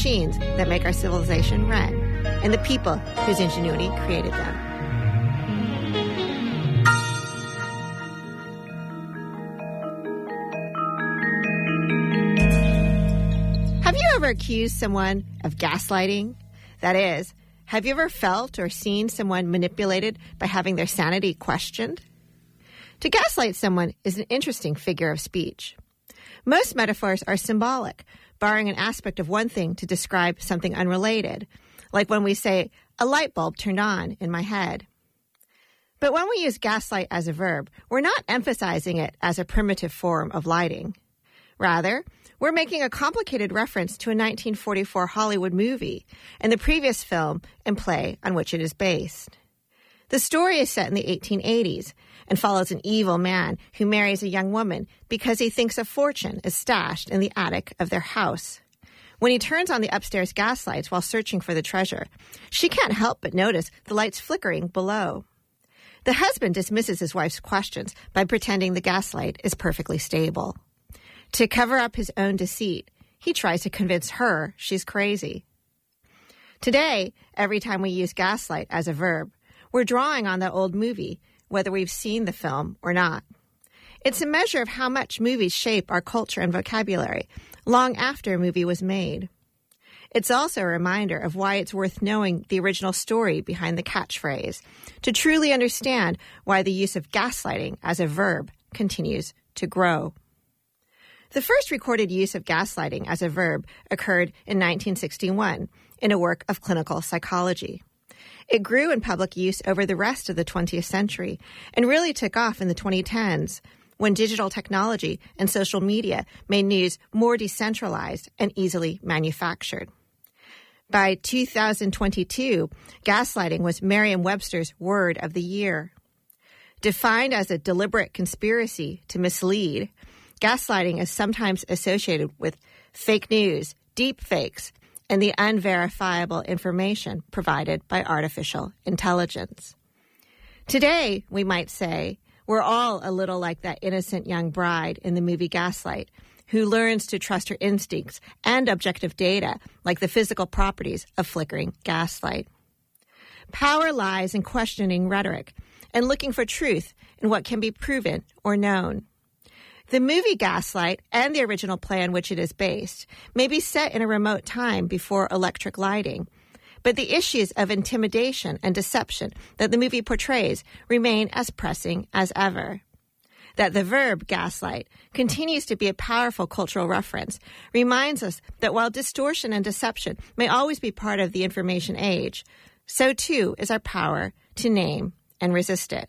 machines that make our civilization run, and the people whose ingenuity created them. Have you ever accused someone of gaslighting? That is, have you ever felt or seen someone manipulated by having their sanity questioned? To gaslight someone is an interesting figure of speech. Most metaphors are symbolic, borrowing an aspect of one thing to describe something unrelated, like when we say, a light bulb turned on in my head. But when we use gaslight as a verb, we're not emphasizing it as a primitive form of lighting. Rather, we're making a complicated reference to a 1944 Hollywood movie and the previous film and play on which it is based. The story is set in the 1880s and follows an evil man who marries a young woman because he thinks a fortune is stashed in the attic of their house. When he turns on the upstairs gas lights while searching for the treasure, she can't help but notice the lights flickering below. The husband dismisses his wife's questions by pretending the gaslight is perfectly stable. To cover up his own deceit, he tries to convince her she's crazy. Today, every time we use gaslight as a verb, we're drawing on that old movie, whether we've seen the film or not. It's a measure of how much movies shape our culture and vocabulary long after a movie was made. It's also a reminder of why it's worth knowing the original story behind the catchphrase to truly understand why the use of gaslighting as a verb continues to grow. The first recorded use of gaslighting as a verb occurred in 1961 in a work of clinical psychology. It grew in public use over the rest of the 20th century and really took off in the 2010s when digital technology and social media made news more decentralized and easily manufactured. By 2022, gaslighting was Merriam-Webster's word of the year. Defined as a deliberate conspiracy to mislead, gaslighting is sometimes associated with fake news, deep fakes, and the unverifiable information provided by artificial intelligence. Today, we might say, we're all a little like that innocent young bride in the movie Gaslight, who learns to trust her instincts and objective data, like the physical properties of flickering gaslight. Power lies in questioning rhetoric and looking for truth in what can be proven or known. The movie Gaslight and the original play on which it is based may be set in a remote time before electric lighting, but the issues of intimidation and deception that the movie portrays remain as pressing as ever. That the verb gaslight continues to be a powerful cultural reference reminds us that while distortion and deception may always be part of the information age, so too is our power to name and resist it.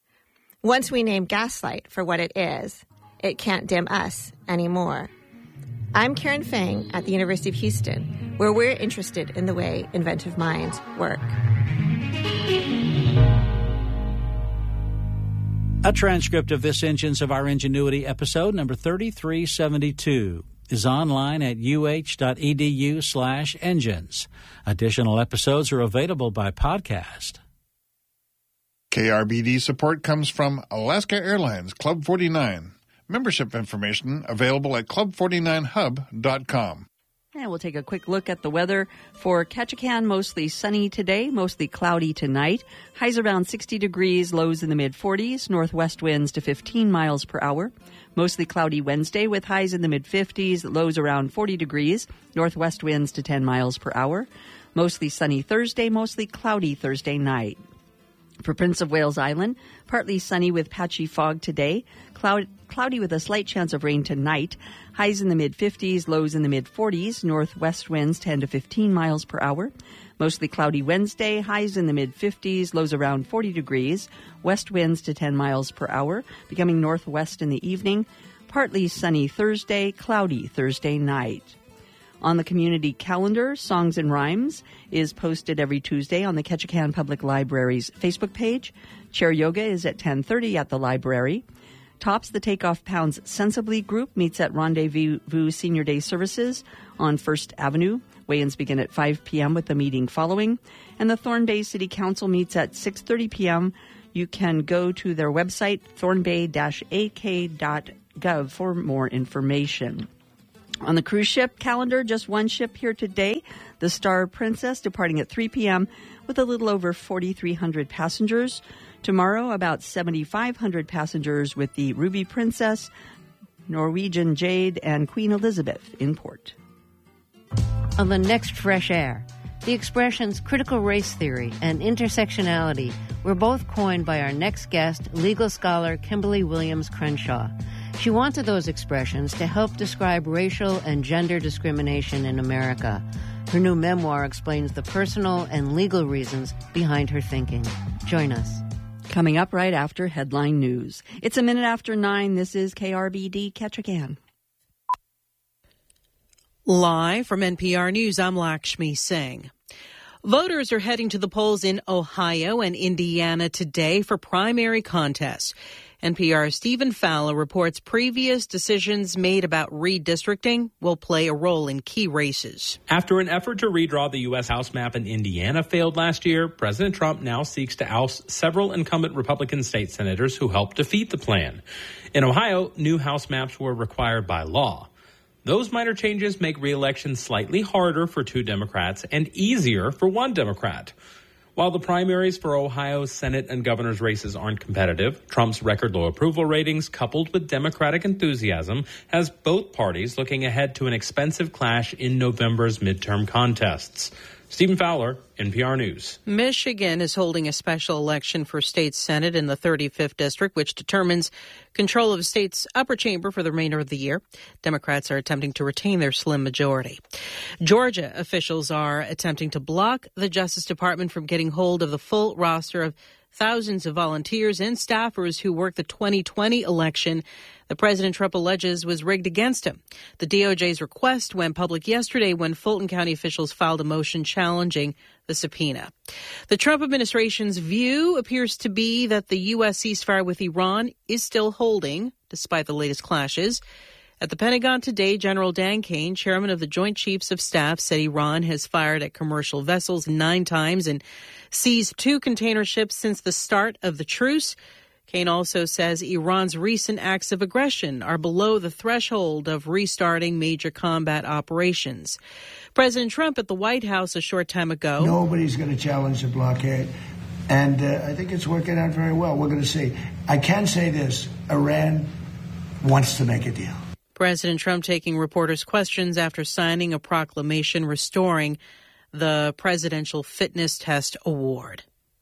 Once we name gaslight for what it is, it can't dim us anymore. I'm Karen Fang at the University of Houston, where we're interested in the way inventive minds work. A transcript of this Engines of Our Ingenuity episode, number 3372, is online at uh.edu/engines. Additional episodes are available by podcast. KRBD support comes from Alaska Airlines Club 49. Membership information available at club49hub.com. And we'll take a quick look at the weather for Ketchikan. Mostly sunny today, mostly cloudy tonight. Highs around 60 degrees, lows in the mid-40s, northwest winds to 15 miles per hour. Mostly cloudy Wednesday with highs in the mid-50s, lows around 40 degrees, northwest winds to 10 miles per hour. Mostly sunny Thursday, mostly cloudy Thursday night. For Prince of Wales Island, partly sunny with patchy fog today, cloudy with a slight chance of rain tonight, highs in the mid-50s, lows in the mid-40s, northwest winds 10 to 15 miles per hour. Mostly cloudy Wednesday, highs in the mid-50s, lows around 40 degrees, west winds to 10 miles per hour, becoming northwest in the evening. Partly sunny Thursday, cloudy Thursday night. On the community calendar, Songs and Rhymes is posted every Tuesday on the Ketchikan Public Library's Facebook page. Chair Yoga is at 10:30 at the library. Tops the Takeoff Pounds Sensibly group meets at Rendezvous Senior Day Services on 1st Avenue. Weigh-ins begin at 5 p.m. with the meeting following. And the Thorn Bay City Council meets at 6:30 p.m. You can go to their website, thornbay-ak.gov, for more information. On the cruise ship calendar, just one ship here today, the Star Princess, departing at 3 p.m. with a little over 4,300 passengers. Tomorrow, about 7,500 passengers with the Ruby Princess, Norwegian Jade, and Queen Elizabeth in port. On the next Fresh Air, the expressions critical race theory and intersectionality were both coined by our next guest, legal scholar Kimberly Williams Crenshaw. She wanted those expressions to help describe racial and gender discrimination in America. Her new memoir explains the personal and legal reasons behind her thinking. Join us. Coming up right after Headline News. It's a minute after 9. This is KRBD Ketchikan. Live from NPR News, I'm Lakshmi Singh. Voters are heading to the polls in Ohio and Indiana today for primary contests. NPR's Stephen Fowler reports previous decisions made about redistricting will play a role in key races. After an effort to redraw the U.S. House map in Indiana failed last year, President Trump now seeks to oust several incumbent Republican state senators who helped defeat the plan. In Ohio, new House maps were required by law. Those minor changes make re-election slightly harder for 2 Democrats and easier for 1 Democrat. While the primaries for Ohio's Senate and governor's races aren't competitive, Trump's record low approval ratings, coupled with Democratic enthusiasm, has both parties looking ahead to an expensive clash in November's midterm contests. Stephen Fowler, NPR News. Michigan is holding a special election for state senate in the 35th district, which determines control of the state's upper chamber for the remainder of the year. Democrats are attempting to retain their slim majority. Georgia officials are attempting to block the Justice Department from getting hold of the full roster of thousands of volunteers and staffers who worked the 2020 election that President Trump alleges was rigged against him. The DOJ's request went public yesterday when Fulton County officials filed a motion challenging the subpoena. The Trump administration's view appears to be that the U.S. ceasefire with Iran is still holding, despite the latest clashes. At the Pentagon today, General Dan Kane, chairman of the Joint Chiefs of Staff, said Iran has fired at commercial vessels 9 times and seized 2 container ships since the start of the truce. Kane also says Iran's recent acts of aggression are below the threshold of restarting major combat operations. President Trump at the White House a short time ago. Nobody's going to challenge the blockade. And I think it's working out very well. We're going to see. I can say this. Iran wants to make a deal. President Trump taking reporters' questions after signing a proclamation restoring the Presidential Fitness Test Award.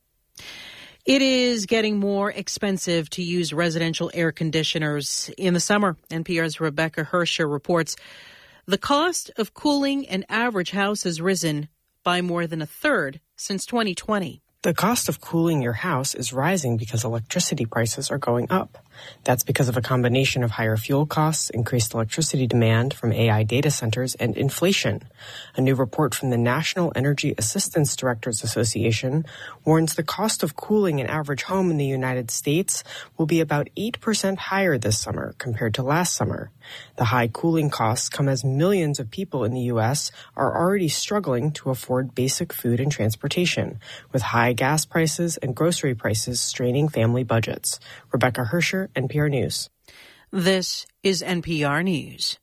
It is getting more expensive to use residential air conditioners in the summer. NPR's Rebecca Hersher reports the cost of cooling an average house has risen by more than a third since 2020. The cost of cooling your house is rising because electricity prices are going up. That's because of a combination of higher fuel costs, increased electricity demand from AI data centers, and inflation. A new report from the National Energy Assistance Directors Association warns the cost of cooling an average home in the United States will be about 8% higher this summer compared to last summer. The high cooling costs come as millions of people in the U.S. are already struggling to afford basic food and transportation, with high gas prices and grocery prices straining family budgets. Rebecca Hersher, NPR News. This is NPR News.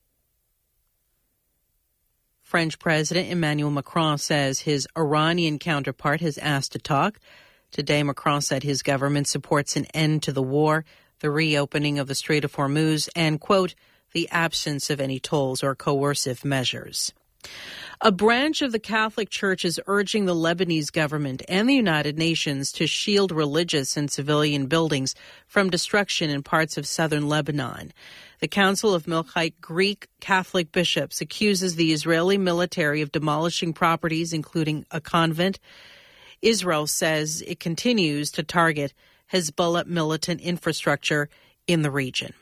French President Emmanuel Macron says his Iranian counterpart has asked to talk. Today, Macron said his government supports an end to the war, the reopening of the Strait of Hormuz, and, quote, the absence of any tolls or coercive measures. A branch of the Catholic Church is urging the Lebanese government and the United Nations to shield religious and civilian buildings from destruction in parts of southern Lebanon. The Council of Milchite Greek Catholic bishops accuses the Israeli military of demolishing properties, including a convent. Israel says it continues to target Hezbollah militant infrastructure in the region.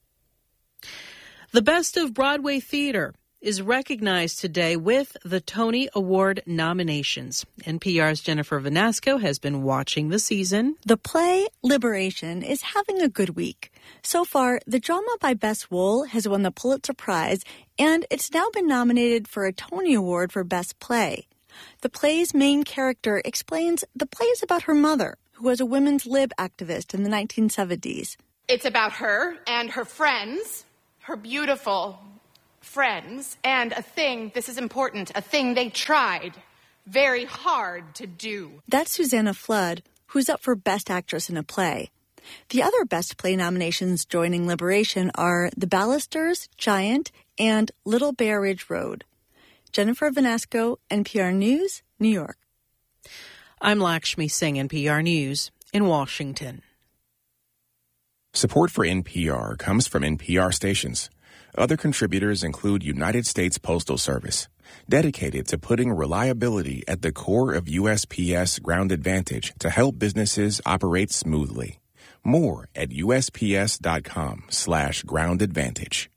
The Best of Broadway Theater is recognized today with the Tony Award nominations. NPR's Jennifer Vanasco has been watching the season. The play Liberation is having a good week. So far, the drama by Bess Wohl has won the Pulitzer Prize, and it's now been nominated for a Tony Award for Best Play. The play's main character explains the play is about her mother, who was a women's lib activist in the 1970s. It's about her and her friends, her beautiful friends, and a thing, this is important, a thing they tried very hard to do. That's Susanna Flood, who's up for Best Actress in a Play. The other Best Play nominations joining Liberation are The Ballisters, Giant, and Little Bear Ridge Road. Jennifer Vanasco, NPR News, New York. I'm Lakshmi Singh, NPR News, in Washington. Support for NPR comes from NPR stations. Other contributors include United States Postal Service, dedicated to putting reliability at the core of USPS Ground Advantage to help businesses operate smoothly. More at USPS.com/groundadvantage.